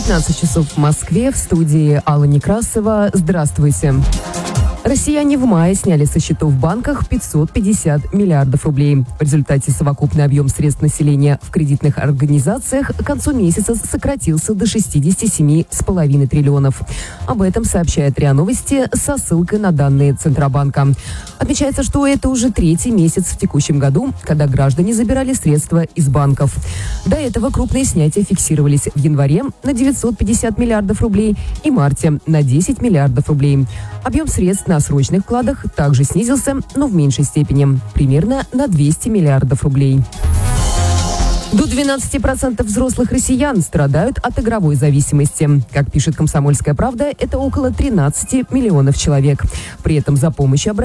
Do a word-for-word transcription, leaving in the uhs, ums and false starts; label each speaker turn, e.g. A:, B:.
A: пятнадцать часов в Москве, в студии Алла Некрасова. Здравствуйте. Россияне в мае сняли со счетов в банках пятьсот пятьдесят миллиардов рублей. В результате совокупный объем средств населения в кредитных организациях к концу месяца сократился до шестидесяти семи целых пяти десятых триллионов. Об этом сообщает РИА Новости со ссылкой на данные Центробанка. Отмечается, что это уже третий месяц в текущем году, когда граждане забирали средства из банков. До этого крупные снятия фиксировались в январе на девятьсот пятьдесят миллиардов рублей и марте на десять миллиардов рублей. Объем средств на срочных вкладах также снизился, но в меньшей степени, примерно на двести миллиардов рублей. До двенадцати процентов взрослых россиян страдают от игровой зависимости. Как пишет «Комсомольская правда», это около тринадцати миллионов человек. При этом за помощью обращаются